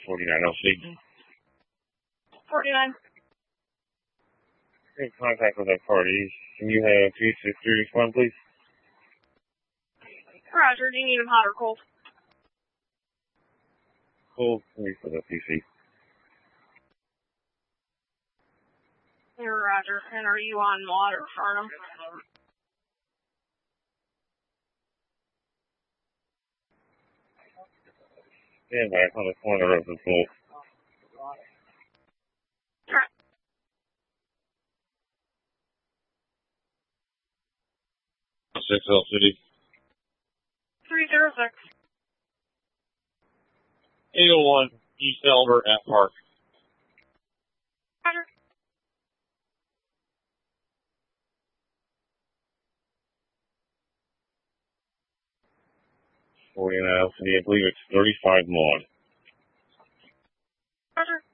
49 LC. 49. In contact with that party. Can you have 263 respond, please? Roger, do you need them hot or cold? Cold, please, for the PC. Roger. And are you on mod or Farnham? Stand back on the corner of the pool. 6L City. 306. 801 East Elmer at Park. Roger. I believe it's 35 mod. Roger.